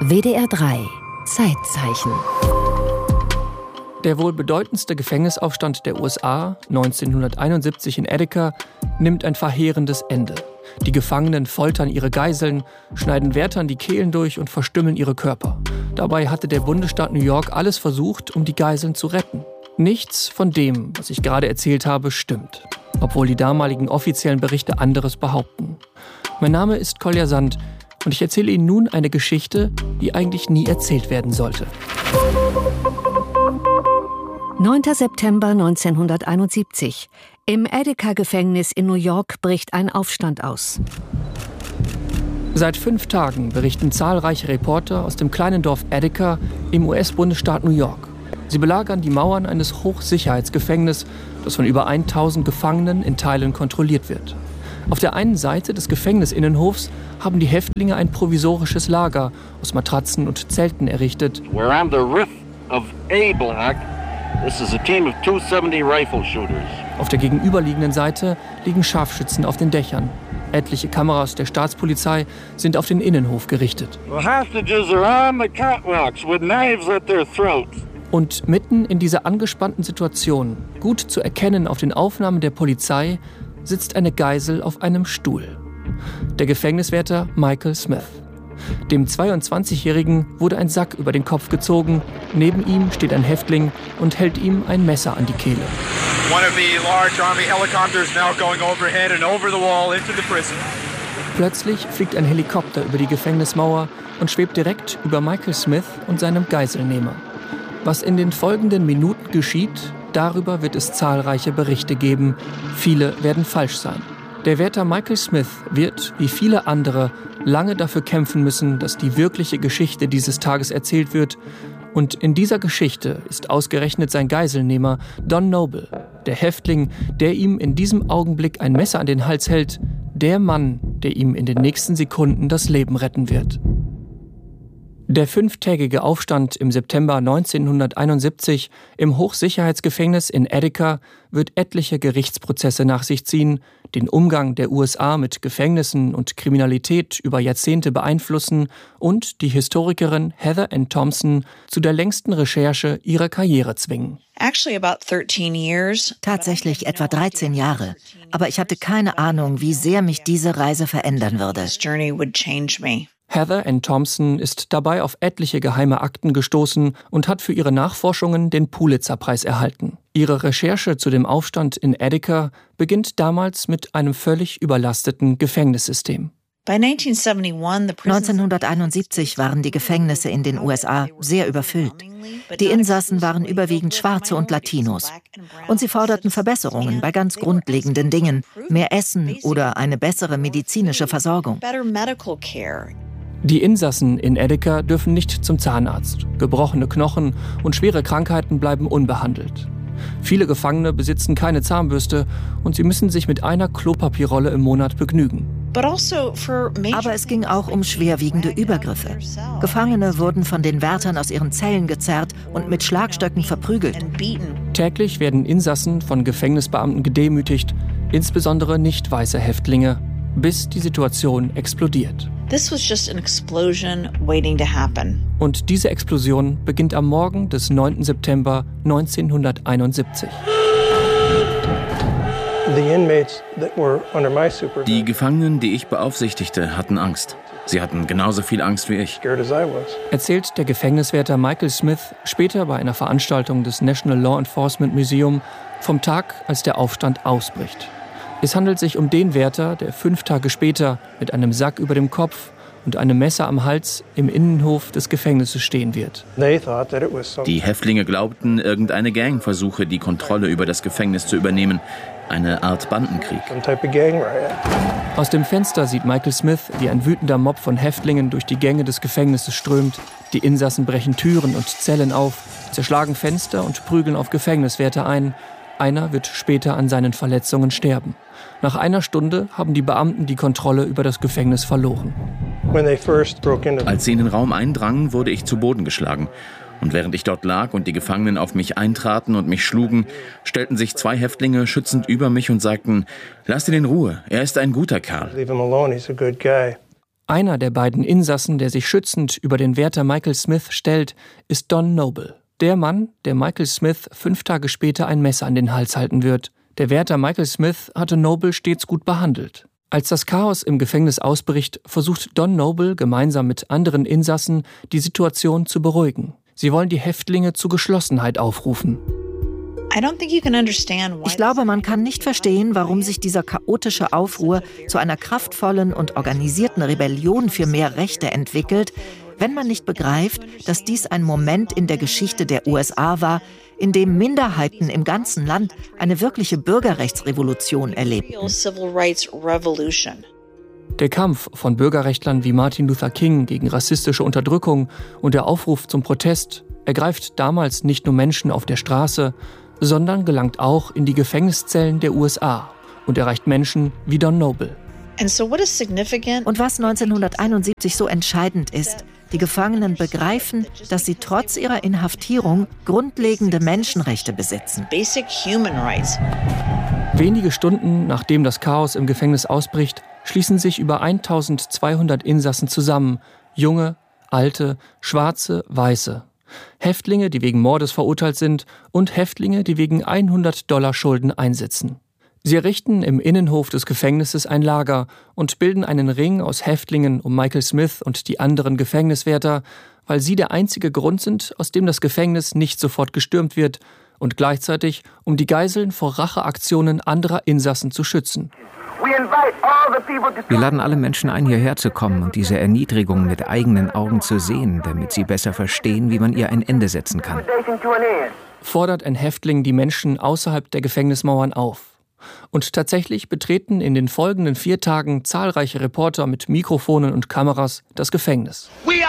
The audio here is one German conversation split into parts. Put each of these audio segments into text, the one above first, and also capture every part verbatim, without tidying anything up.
W D R drei Zeitzeichen. Der wohl bedeutendste Gefängnisaufstand der U S A, neunzehnhunderteinundsiebzig in Attica, nimmt ein verheerendes Ende. Die Gefangenen foltern ihre Geiseln, schneiden Wärtern die Kehlen durch und verstümmeln ihre Körper. Dabei hatte der Bundesstaat New York alles versucht, um die Geiseln zu retten. Nichts von dem, was ich gerade erzählt habe, stimmt, obwohl die damaligen offiziellen Berichte anderes behaupten. Mein Name ist Kolja Sand und ich erzähle Ihnen nun eine Geschichte, die eigentlich nie erzählt werden sollte. neunter September neunzehnhunderteinundsiebzig. Im Attica-Gefängnis in New York bricht ein Aufstand aus. Seit fünf Tagen berichten zahlreiche Reporter aus dem kleinen Dorf Attica im U S-Bundesstaat New York. Sie belagern die Mauern eines Hochsicherheitsgefängnisses, das von über tausend Gefangenen in Teilen kontrolliert wird. Auf der einen Seite des Gefängnisinnenhofs haben die Häftlinge ein provisorisches Lager aus Matratzen und Zelten errichtet. We're on the roof of A block. This is a team of two seventy rifle shooters. Auf der gegenüberliegenden Seite liegen Scharfschützen auf den Dächern. Etliche Kameras der Staatspolizei sind auf den Innenhof gerichtet. The hostages are on the catwalks with knives at their throats. Und mitten in dieser angespannten Situation, gut zu erkennen auf den Aufnahmen der Polizei, sitzt eine Geisel auf einem Stuhl. Der Gefängniswärter Michael Smith. Dem zweiundzwanzigjährigen wurde ein Sack über den Kopf gezogen. Neben ihm steht ein Häftling und hält ihm ein Messer an die Kehle. One of the large army helicopters now going overhead and over the wall into the prison. Plötzlich fliegt ein Helikopter über die Gefängnismauer und schwebt direkt über Michael Smith und seinem Geiselnehmer. Was in den folgenden Minuten geschieht, darüber wird es zahlreiche Berichte geben. Viele werden falsch sein. Der Wärter Michael Smith wird, wie viele andere, lange dafür kämpfen müssen, dass die wirkliche Geschichte dieses Tages erzählt wird. Und in dieser Geschichte ist ausgerechnet sein Geiselnehmer Don Noble, der Häftling, der ihm in diesem Augenblick ein Messer an den Hals hält, der Mann, der ihm in den nächsten Sekunden das Leben retten wird. Der fünftägige Aufstand im September neunzehnhunderteinundsiebzig im Hochsicherheitsgefängnis in Attica wird etliche Gerichtsprozesse nach sich ziehen, den Umgang der U S A mit Gefängnissen und Kriminalität über Jahrzehnte beeinflussen und die Historikerin Heather Ann Thompson zu der längsten Recherche ihrer Karriere zwingen. Tatsächlich etwa dreizehn Jahre. Aber ich hatte keine Ahnung, wie sehr mich diese Reise verändern würde. Heather Ann Thompson ist dabei auf etliche geheime Akten gestoßen und hat für ihre Nachforschungen den Pulitzer-Preis erhalten. Ihre Recherche zu dem Aufstand in Attica beginnt damals mit einem völlig überlasteten Gefängnissystem. neunzehnhunderteinundsiebzig waren die Gefängnisse in den U S A sehr überfüllt. Die Insassen waren überwiegend Schwarze und Latinos. Und sie forderten Verbesserungen bei ganz grundlegenden Dingen, mehr Essen oder eine bessere medizinische Versorgung. Die Insassen in Attica dürfen nicht zum Zahnarzt. Gebrochene Knochen und schwere Krankheiten bleiben unbehandelt. Viele Gefangene besitzen keine Zahnbürste und sie müssen sich mit einer Klopapierrolle im Monat begnügen. Aber es ging auch um schwerwiegende Übergriffe. Gefangene wurden von den Wärtern aus ihren Zellen gezerrt und mit Schlagstöcken verprügelt. Täglich werden Insassen von Gefängnisbeamten gedemütigt, insbesondere nicht weiße Häftlinge, bis die Situation explodiert. Und diese Explosion beginnt am Morgen des neunten September neunzehnhunderteinundsiebzig. Die Gefangenen, die ich beaufsichtigte, hatten Angst. Sie hatten genauso viel Angst wie ich. Erzählt der Gefängniswärter Michael Smith später bei einer Veranstaltung des National Law Enforcement Museum vom Tag, als der Aufstand ausbricht. Es handelt sich um den Wärter, der fünf Tage später mit einem Sack über dem Kopf und einem Messer am Hals im Innenhof des Gefängnisses stehen wird. Die Häftlinge glaubten, irgendeine Gang versuche, die Kontrolle über das Gefängnis zu übernehmen. Eine Art Bandenkrieg. Aus dem Fenster sieht Michael Smith, wie ein wütender Mob von Häftlingen durch die Gänge des Gefängnisses strömt. Die Insassen brechen Türen und Zellen auf, zerschlagen Fenster und prügeln auf Gefängniswärter ein. Einer wird später an seinen Verletzungen sterben. Nach einer Stunde haben die Beamten die Kontrolle über das Gefängnis verloren. Als sie in den Raum eindrangen, wurde ich zu Boden geschlagen. Und während ich dort lag und die Gefangenen auf mich eintraten und mich schlugen, stellten sich zwei Häftlinge schützend über mich und sagten: Lasst ihn in Ruhe, er ist ein guter Kerl. Einer der beiden Insassen, der sich schützend über den Wärter Michael Smith stellt, ist Don Noble. Der Mann, der Michael Smith fünf Tage später ein Messer an den Hals halten wird. Der Wärter Michael Smith hatte Noble stets gut behandelt. Als das Chaos im Gefängnis ausbricht, versucht Don Noble gemeinsam mit anderen Insassen, die Situation zu beruhigen. Sie wollen die Häftlinge zu Geschlossenheit aufrufen. Ich glaube, man kann nicht verstehen, warum sich dieser chaotische Aufruhr zu einer kraftvollen und organisierten Rebellion für mehr Rechte entwickelt, wenn man nicht begreift, dass dies ein Moment in der Geschichte der U S A war, in dem Minderheiten im ganzen Land eine wirkliche Bürgerrechtsrevolution erlebten. Der Kampf von Bürgerrechtlern wie Martin Luther King gegen rassistische Unterdrückung und der Aufruf zum Protest ergreift damals nicht nur Menschen auf der Straße, sondern gelangt auch in die Gefängniszellen der U S A und erreicht Menschen wie Don Noble. Und was neunzehnhunderteinundsiebzig so entscheidend ist, die Gefangenen begreifen, dass sie trotz ihrer Inhaftierung grundlegende Menschenrechte besitzen. Wenige Stunden nachdem das Chaos im Gefängnis ausbricht, schließen sich über eintausendzweihundert Insassen zusammen, junge, alte, schwarze, weiße. Häftlinge, die wegen Mordes verurteilt sind und Häftlinge, die wegen hundert Dollar Schulden einsitzen. Sie errichten im Innenhof des Gefängnisses ein Lager und bilden einen Ring aus Häftlingen um Michael Smith und die anderen Gefängniswärter, weil sie der einzige Grund sind, aus dem das Gefängnis nicht sofort gestürmt wird und gleichzeitig, um die Geiseln vor Racheaktionen anderer Insassen zu schützen. Wir laden alle Menschen ein, hierher zu kommen und diese Erniedrigung mit eigenen Augen zu sehen, damit sie besser verstehen, wie man ihr ein Ende setzen kann. Fordert ein Häftling die Menschen außerhalb der Gefängnismauern auf. Und tatsächlich betreten in den folgenden vier Tagen zahlreiche Reporter mit Mikrofonen und Kameras das Gefängnis.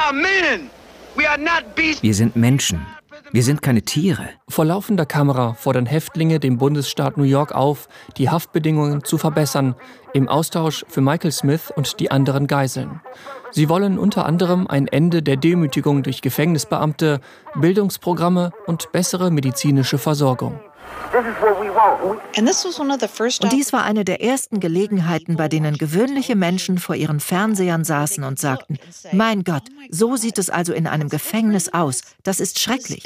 Wir sind Menschen. Wir sind keine Tiere. Vor laufender Kamera fordern Häftlinge dem Bundesstaat New York auf, die Haftbedingungen zu verbessern, im Austausch für Michael Smith und die anderen Geiseln. Sie wollen unter anderem ein Ende der Demütigung durch Gefängnisbeamte, Bildungsprogramme und bessere medizinische Versorgung. Und dies war eine der ersten Gelegenheiten, bei denen gewöhnliche Menschen vor ihren Fernsehern saßen und sagten, mein Gott, so sieht es also in einem Gefängnis aus. Das ist schrecklich.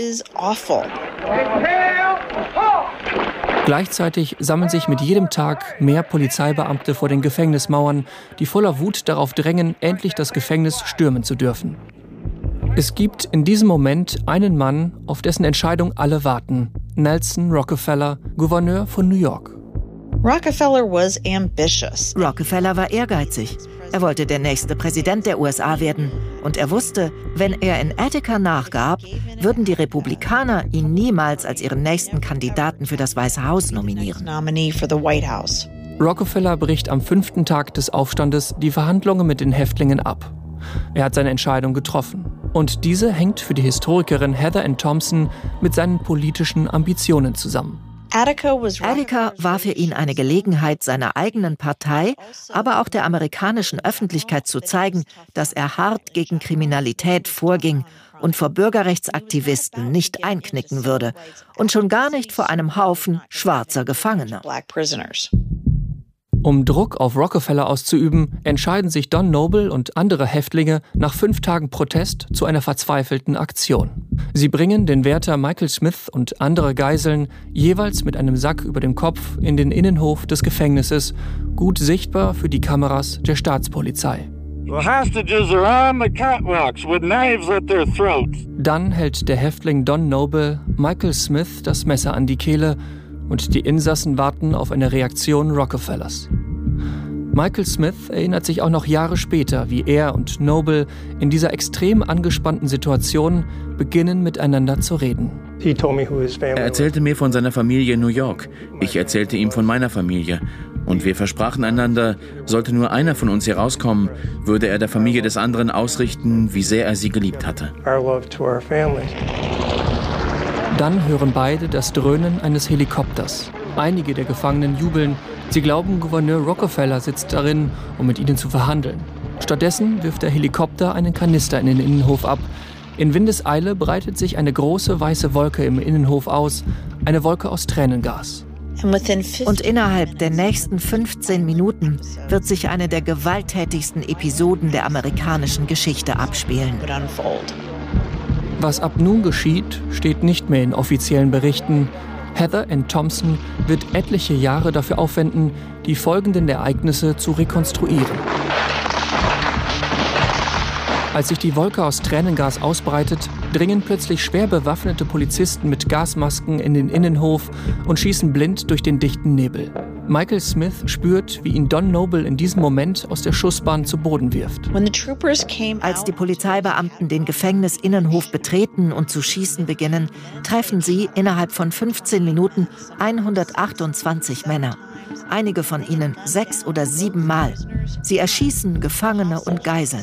Gleichzeitig sammeln sich mit jedem Tag mehr Polizeibeamte vor den Gefängnismauern, die voller Wut darauf drängen, endlich das Gefängnis stürmen zu dürfen. Es gibt in diesem Moment einen Mann, auf dessen Entscheidung alle warten. Nelson Rockefeller, Gouverneur von New York. Rockefeller was ambitious. Rockefeller war ehrgeizig. Er wollte der nächste Präsident der U S A werden. Und er wusste, wenn er in Attica nachgab, würden die Republikaner ihn niemals als ihren nächsten Kandidaten für das Weiße Haus nominieren. Rockefeller bricht am fünften Tag des Aufstandes die Verhandlungen mit den Häftlingen ab. Er hat seine Entscheidung getroffen. Und diese hängt für die Historikerin Heather Ann Thompson mit seinen politischen Ambitionen zusammen. Attica war für ihn eine Gelegenheit, seiner eigenen Partei, aber auch der amerikanischen Öffentlichkeit zu zeigen, dass er hart gegen Kriminalität vorging und vor Bürgerrechtsaktivisten nicht einknicken würde und schon gar nicht vor einem Haufen schwarzer Gefangener. Um Druck auf Rockefeller auszuüben, entscheiden sich Don Noble und andere Häftlinge nach fünf Tagen Protest zu einer verzweifelten Aktion. Sie bringen den Wärter Michael Smith und andere Geiseln jeweils mit einem Sack über dem Kopf in den Innenhof des Gefängnisses, gut sichtbar für die Kameras der Staatspolizei. Dann hält der Häftling Don Noble Michael Smith das Messer an die Kehle und die Insassen warten auf eine Reaktion Rockefellers. Michael Smith erinnert sich auch noch Jahre später, wie er und Noble in dieser extrem angespannten Situation beginnen, miteinander zu reden. Er erzählte mir von seiner Familie in New York. Ich erzählte ihm von meiner Familie. Und wir versprachen einander, sollte nur einer von uns hier rauskommen, würde er der Familie des anderen ausrichten, wie sehr er sie geliebt hatte. Dann hören beide das Dröhnen eines Helikopters. Einige der Gefangenen jubeln. Sie glauben, Gouverneur Rockefeller sitzt darin, um mit ihnen zu verhandeln. Stattdessen wirft der Helikopter einen Kanister in den Innenhof ab. In Windeseile breitet sich eine große weiße Wolke im Innenhof aus, eine Wolke aus Tränengas. Und innerhalb der nächsten fünfzehn Minuten wird sich eine der gewalttätigsten Episoden der amerikanischen Geschichte abspielen. Was ab nun geschieht, steht nicht mehr in offiziellen Berichten. Heather Ann Thompson wird etliche Jahre dafür aufwenden, die folgenden Ereignisse zu rekonstruieren. Als sich die Wolke aus Tränengas ausbreitet, dringen plötzlich schwer bewaffnete Polizisten mit Gasmasken in den Innenhof und schießen blind durch den dichten Nebel. Michael Smith spürt, wie ihn Don Noble in diesem Moment aus der Schussbahn zu Boden wirft. Als die Polizeibeamten den Gefängnisinnenhof betreten und zu schießen beginnen, treffen sie innerhalb von fünfzehn Minuten hundertachtundzwanzig Männer. Einige von ihnen sechs oder sieben Mal. Sie erschießen Gefangene und Geiseln.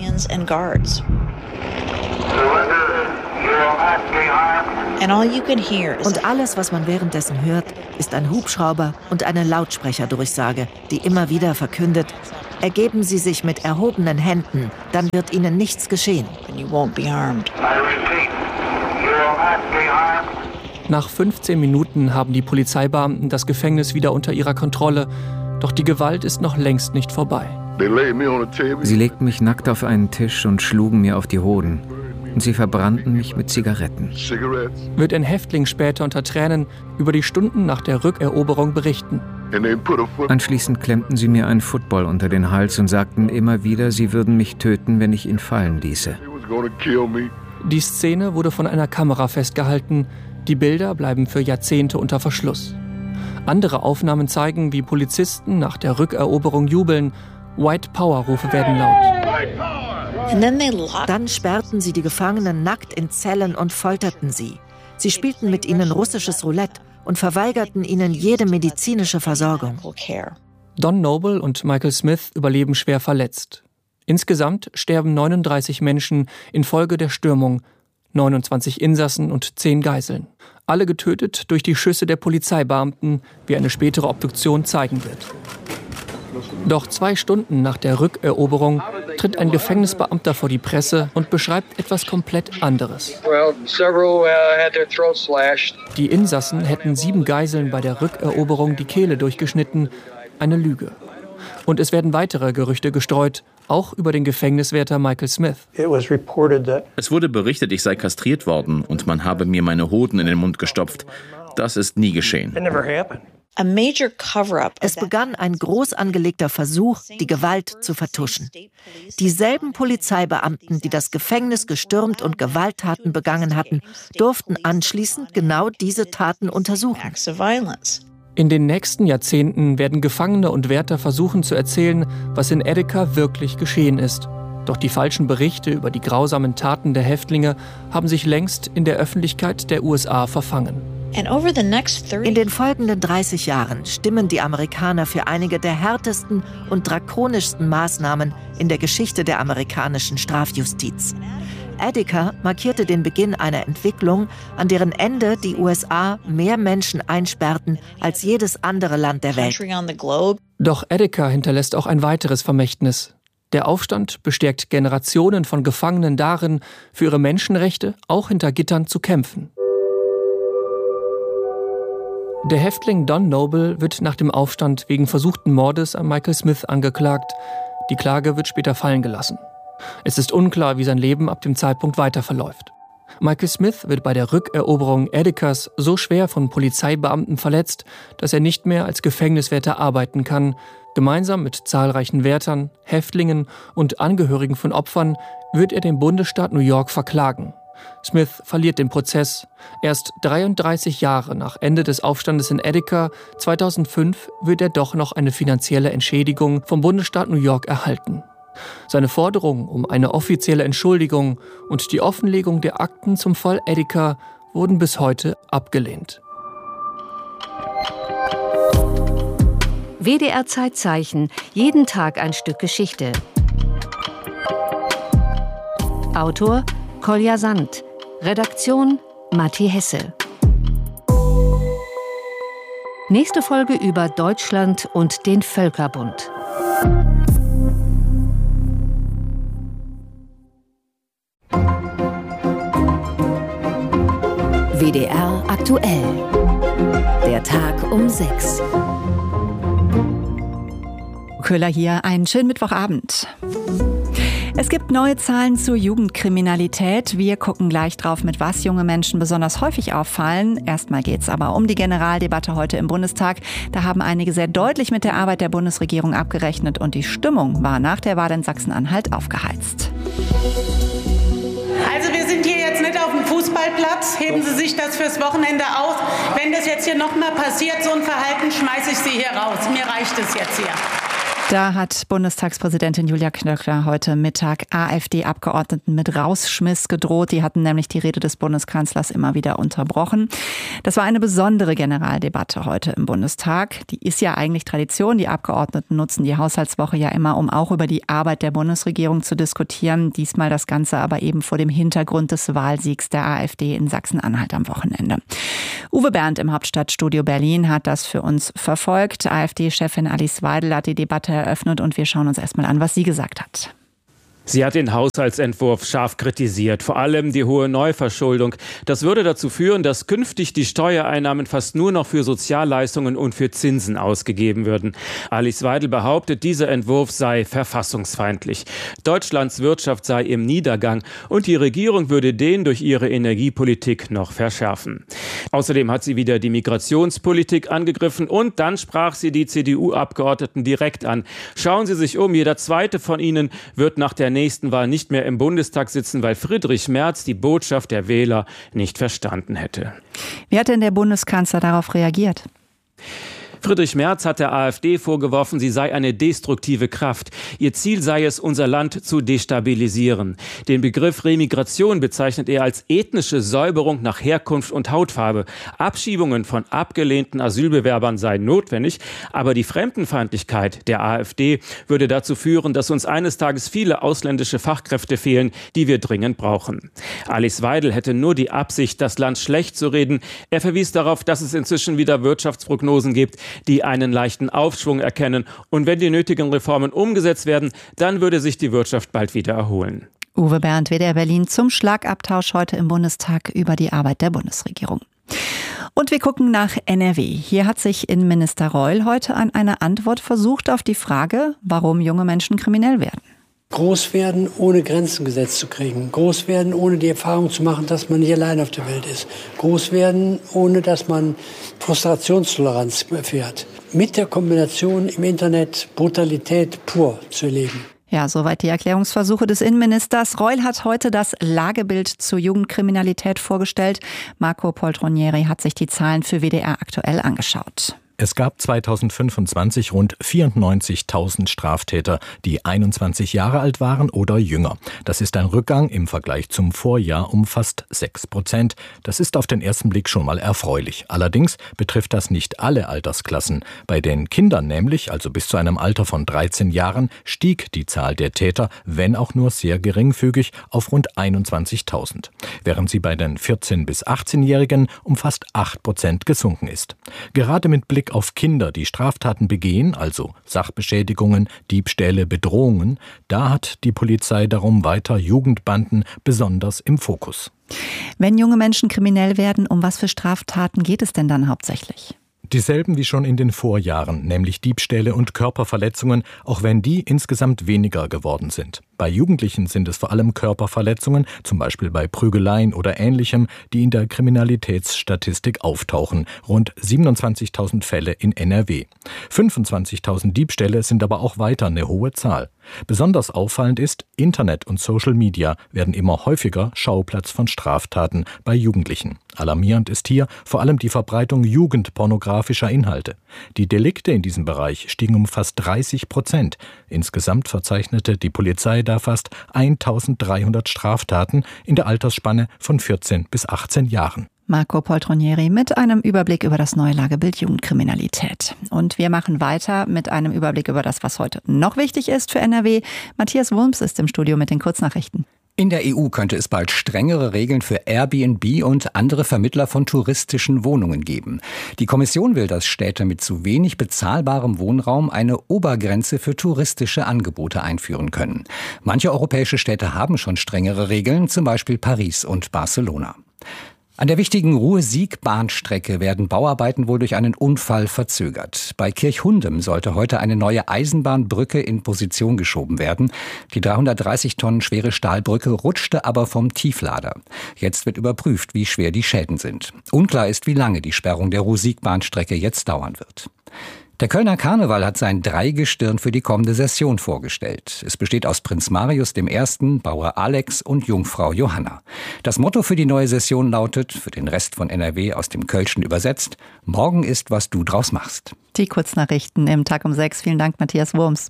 Und alles, was man währenddessen hört, ist ein Hubschrauber und eine Lautsprecherdurchsage, die immer wieder verkündet: Ergeben Sie sich mit erhobenen Händen, dann wird Ihnen nichts geschehen. Nach fünfzehn Minuten haben die Polizeibeamten das Gefängnis wieder unter ihrer Kontrolle, doch die Gewalt ist noch längst nicht vorbei. Sie legten mich nackt auf einen Tisch und schlugen mir auf die Hoden. Und sie verbrannten mich mit Zigaretten. Wird ein Häftling später unter Tränen über die Stunden nach der Rückeroberung berichten. Anschließend klemmten sie mir einen Football unter den Hals und sagten immer wieder, sie würden mich töten, wenn ich ihn fallen ließe. Die Szene wurde von einer Kamera festgehalten. Die Bilder bleiben für Jahrzehnte unter Verschluss. Andere Aufnahmen zeigen, wie Polizisten nach der Rückeroberung jubeln. White Power-Rufe werden laut. Dann sperrten sie die Gefangenen nackt in Zellen und folterten sie. Sie spielten mit ihnen russisches Roulette und verweigerten ihnen jede medizinische Versorgung. Don Noble und Michael Smith überleben schwer verletzt. Insgesamt sterben neununddreißig Menschen infolge der Stürmung, neunundzwanzig Insassen und zehn Geiseln. Alle getötet durch die Schüsse der Polizeibeamten, wie eine spätere Obduktion zeigen wird. Doch zwei Stunden nach der Rückeroberung tritt ein Gefängnisbeamter vor die Presse und beschreibt etwas komplett anderes. Die Insassen hätten sieben Geiseln bei der Rückeroberung die Kehle durchgeschnitten. Eine Lüge. Und es werden weitere Gerüchte gestreut, auch über den Gefängniswärter Michael Smith. Es wurde berichtet, ich sei kastriert worden und man habe mir meine Hoden in den Mund gestopft. Das ist nie geschehen. Es begann ein groß angelegter Versuch, die Gewalt zu vertuschen. Dieselben Polizeibeamten, die das Gefängnis gestürmt und Gewalttaten begangen hatten, durften anschließend genau diese Taten untersuchen. In den nächsten Jahrzehnten werden Gefangene und Wärter versuchen zu erzählen, was in Attica wirklich geschehen ist. Doch die falschen Berichte über die grausamen Taten der Häftlinge haben sich längst in der Öffentlichkeit der U S A verfangen. In den folgenden dreißig Jahren stimmen die Amerikaner für einige der härtesten und drakonischsten Maßnahmen in der Geschichte der amerikanischen Strafjustiz. Attica markierte den Beginn einer Entwicklung, an deren Ende die U S A mehr Menschen einsperrten als jedes andere Land der Welt. Doch Attica hinterlässt auch ein weiteres Vermächtnis. Der Aufstand bestärkt Generationen von Gefangenen darin, für ihre Menschenrechte auch hinter Gittern zu kämpfen. Der Häftling Don Noble wird nach dem Aufstand wegen versuchten Mordes an Michael Smith angeklagt. Die Klage wird später fallen gelassen. Es ist unklar, wie sein Leben ab dem Zeitpunkt weiter verläuft. Michael Smith wird bei der Rückeroberung Atticas so schwer von Polizeibeamten verletzt, dass er nicht mehr als Gefängniswärter arbeiten kann. Gemeinsam mit zahlreichen Wärtern, Häftlingen und Angehörigen von Opfern wird er den Bundesstaat New York verklagen. Smith verliert den Prozess. Erst dreiunddreißig Jahre nach Ende des Aufstandes in Attica, zweitausendfünf, wird er doch noch eine finanzielle Entschädigung vom Bundesstaat New York erhalten. Seine Forderung um eine offizielle Entschuldigung und die Offenlegung der Akten zum Fall Attica wurden bis heute abgelehnt. W D R Zeitzeichen, jeden Tag ein Stück Geschichte. Autor Kolja Sand, Redaktion Matti Hesse. Nächste Folge über Deutschland und den Völkerbund. W D R aktuell. Der Tag um sechs. Köhler hier, einen schönen Mittwochabend. Es gibt neue Zahlen zur Jugendkriminalität. Wir gucken gleich drauf, mit was junge Menschen besonders häufig auffallen. Erstmal geht's aber um die Generaldebatte heute im Bundestag. Da haben einige sehr deutlich mit der Arbeit der Bundesregierung abgerechnet und die Stimmung war nach der Wahl in Sachsen-Anhalt aufgeheizt. Also wir sind hier jetzt nicht auf dem Fußballplatz. Heben Sie sich das fürs Wochenende auf. Wenn das jetzt hier nochmal passiert, so ein Verhalten, schmeiße ich Sie hier raus. Mir reicht es jetzt hier. Da hat Bundestagspräsidentin Julia Klöckner heute Mittag AfD-Abgeordneten mit Rausschmiss gedroht. Die hatten nämlich die Rede des Bundeskanzlers immer wieder unterbrochen. Das war eine besondere Generaldebatte heute im Bundestag. Die ist ja eigentlich Tradition. Die Abgeordneten nutzen die Haushaltswoche ja immer, um auch über die Arbeit der Bundesregierung zu diskutieren. Diesmal das Ganze aber eben vor dem Hintergrund des Wahlsiegs der AfD in Sachsen-Anhalt am Wochenende. Uwe Bernd im Hauptstadtstudio Berlin hat das für uns verfolgt. AfD-Chefin Alice Weidel hat die Debatte eröffnet und wir schauen uns erstmal an, was sie gesagt hat. Sie hat den Haushaltsentwurf scharf kritisiert, vor allem die hohe Neuverschuldung. Das würde dazu führen, dass künftig die Steuereinnahmen fast nur noch für Sozialleistungen und für Zinsen ausgegeben würden. Alice Weidel behauptet, dieser Entwurf sei verfassungsfeindlich. Deutschlands Wirtschaft sei im Niedergang und die Regierung würde den durch ihre Energiepolitik noch verschärfen. Außerdem hat sie wieder die Migrationspolitik angegriffen und dann sprach sie die C D U-Abgeordneten direkt an. Schauen Sie sich um, jeder zweite von ihnen wird nach der nächsten Wahl nicht mehr im Bundestag sitzen, weil Friedrich Merz die Botschaft der Wähler nicht verstanden hätte. Wie hat denn der Bundeskanzler darauf reagiert? Friedrich Merz hat der AfD vorgeworfen, sie sei eine destruktive Kraft. Ihr Ziel sei es, unser Land zu destabilisieren. Den Begriff Remigration bezeichnet er als ethnische Säuberung nach Herkunft und Hautfarbe. Abschiebungen von abgelehnten Asylbewerbern seien notwendig, aber die Fremdenfeindlichkeit der AfD würde dazu führen, dass uns eines Tages viele ausländische Fachkräfte fehlen, die wir dringend brauchen. Alice Weidel hätte nur die Absicht, das Land schlecht zu reden. Er verwies darauf, dass es inzwischen wieder Wirtschaftsprognosen gibt, die einen leichten Aufschwung erkennen. Und wenn die nötigen Reformen umgesetzt werden, dann würde sich die Wirtschaft bald wieder erholen. Uwe Bernd, W D R Berlin, zum Schlagabtausch heute im Bundestag über die Arbeit der Bundesregierung. Und wir gucken nach N R W. Hier hat sich Innenminister Reul heute an einer Antwort versucht auf die Frage, warum junge Menschen kriminell werden. Groß werden, ohne Grenzen gesetzt zu kriegen. Groß werden, ohne die Erfahrung zu machen, dass man nicht allein auf der Welt ist. Groß werden, ohne dass man Frustrationstoleranz erfährt. Mit der Kombination im Internet Brutalität pur zu erleben. Ja, soweit die Erklärungsversuche des Innenministers. Reul hat heute das Lagebild zur Jugendkriminalität vorgestellt. Marco Poltronieri hat sich die Zahlen für W D R aktuell angeschaut. Es gab zweitausendfünfundzwanzig rund vierundneunzigtausend Straftäter, die einundzwanzig Jahre alt waren oder jünger. Das ist ein Rückgang im Vergleich zum Vorjahr um fast sechs Prozent. Das ist auf den ersten Blick schon mal erfreulich. Allerdings betrifft das nicht alle Altersklassen. Bei den Kindern nämlich, also bis zu einem Alter von dreizehn Jahren, stieg die Zahl der Täter, wenn auch nur sehr geringfügig, auf rund einundzwanzigtausend. Während sie bei den vierzehn- bis achtzehnjährigen um fast acht Prozent gesunken ist. Gerade mit Blick auf Kinder, die Straftaten begehen, also Sachbeschädigungen, Diebstähle, Bedrohungen, da hat die Polizei darum weiter Jugendbanden besonders im Fokus. Wenn junge Menschen kriminell werden, um was für Straftaten geht es denn dann hauptsächlich? Dieselben wie schon in den Vorjahren, nämlich Diebstähle und Körperverletzungen, auch wenn die insgesamt weniger geworden sind. Bei Jugendlichen sind es vor allem Körperverletzungen, zum Beispiel bei Prügeleien oder Ähnlichem, die in der Kriminalitätsstatistik auftauchen. Rund siebenundzwanzigtausend Fälle in N R W. fünfundzwanzigtausend Diebstähle sind aber auch weiter eine hohe Zahl. Besonders auffallend ist, Internet und Social Media werden immer häufiger Schauplatz von Straftaten bei Jugendlichen. Alarmierend ist hier vor allem die Verbreitung jugendpornografischer Inhalte. Die Delikte in diesem Bereich stiegen um fast dreißig Prozent. Insgesamt verzeichnete die Polizei da fast eintausenddreihundert Straftaten in der Altersspanne von vierzehn bis achtzehn Jahren. Marco Poltronieri mit einem Überblick über das neue Lagebild Jugendkriminalität. Und wir machen weiter mit einem Überblick über das, was heute noch wichtig ist für N R W. Matthias Wurms ist im Studio mit den Kurznachrichten. In der E U könnte es bald strengere Regeln für Airbnb und andere Vermittler von touristischen Wohnungen geben. Die Kommission will, dass Städte mit zu wenig bezahlbarem Wohnraum eine Obergrenze für touristische Angebote einführen können. Manche europäische Städte haben schon strengere Regeln, zum Beispiel Paris und Barcelona. An der wichtigen Ruhr-Sieg-Bahnstrecke werden Bauarbeiten wohl durch einen Unfall verzögert. Bei Kirchhundem sollte heute eine neue Eisenbahnbrücke in Position geschoben werden. Die dreihundertdreißig Tonnen schwere Stahlbrücke rutschte aber vom Tieflader. Jetzt wird überprüft, wie schwer die Schäden sind. Unklar ist, wie lange die Sperrung der Ruhr-Sieg-Bahnstrecke jetzt dauern wird. Der Kölner Karneval hat sein Dreigestirn für die kommende Session vorgestellt. Es besteht aus Prinz Marius dem Ersten, Bauer Alex und Jungfrau Johanna. Das Motto für die neue Session lautet, für den Rest von N R W aus dem Kölschen übersetzt, morgen ist, was du draus machst. Die Kurznachrichten im Tag um sechs. Vielen Dank, Matthias Wurms.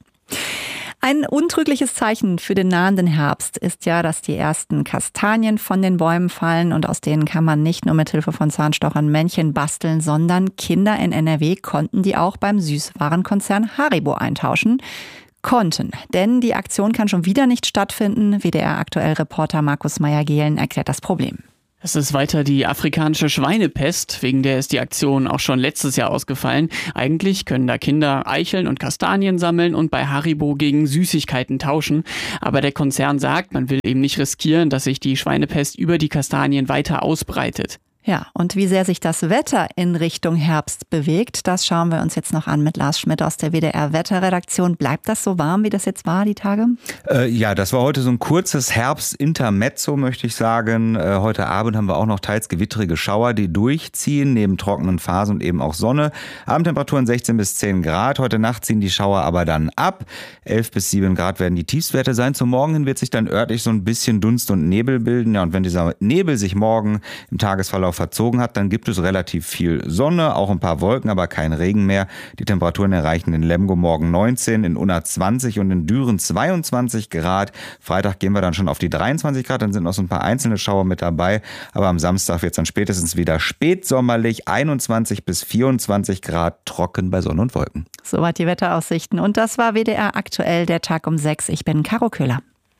Ein untrügliches Zeichen für den nahenden Herbst ist ja, dass die ersten Kastanien von den Bäumen fallen und aus denen kann man nicht nur mit Hilfe von Zahnstochern Männchen basteln, sondern Kinder in N R W konnten die auch beim Süßwarenkonzern Haribo eintauschen. Konnten, denn die Aktion kann schon wieder nicht stattfinden. W D R-Aktuell-Reporter Markus Meyer-Gehlen erklärt das Problem. Es ist weiter die afrikanische Schweinepest, wegen der ist die Aktion auch schon letztes Jahr ausgefallen. Eigentlich können da Kinder Eicheln und Kastanien sammeln und bei Haribo gegen Süßigkeiten tauschen. Aber der Konzern sagt, man will eben nicht riskieren, dass sich die Schweinepest über die Kastanien weiter ausbreitet. Ja, und wie sehr sich das Wetter in Richtung Herbst bewegt, das schauen wir uns jetzt noch an mit Lars Schmidt aus der W D R-Wetterredaktion. Bleibt das so warm, wie das jetzt war, die Tage? Äh, ja, das war heute so ein kurzes Herbst-Intermezzo, möchte ich sagen. Äh, heute Abend haben wir auch noch teils gewittrige Schauer, die durchziehen, neben trockenen Phasen und eben auch Sonne. Abendtemperaturen sechzehn bis zehn Grad. Heute Nacht ziehen die Schauer aber dann ab. elf bis sieben Grad werden die Tiefstwerte sein. Zum Morgen hin wird sich dann örtlich so ein bisschen Dunst und Nebel bilden. Ja, und wenn dieser Nebel sich morgen im Tagesverlauf verzogen hat, dann gibt es relativ viel Sonne, auch ein paar Wolken, aber kein Regen mehr. Die Temperaturen erreichen in Lemgo morgen neunzehn, in Unna zwanzig und in Düren zweiundzwanzig Grad. Freitag gehen wir dann schon auf die dreiundzwanzig Grad, dann sind noch so ein paar einzelne Schauer mit dabei, aber am Samstag wird es dann spätestens wieder spätsommerlich, einundzwanzig bis vierundzwanzig Grad, trocken bei Sonne und Wolken. Soweit die Wetteraussichten und das war W D R aktuell, der Tag um sechs. Ich bin Caro Köhler.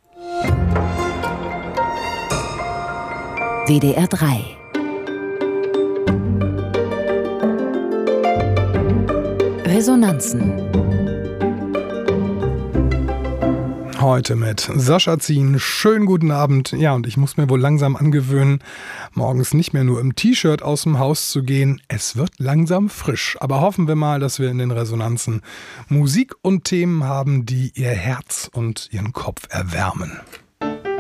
W D R drei. Resonanzen. Heute mit Sascha Zien. Schönen guten Abend. Ja, und ich muss mir wohl langsam angewöhnen, morgens nicht mehr nur im T-Shirt aus dem Haus zu gehen. Es wird langsam frisch. Aber hoffen wir mal, dass wir in den Resonanzen Musik und Themen haben, die ihr Herz und ihren Kopf erwärmen.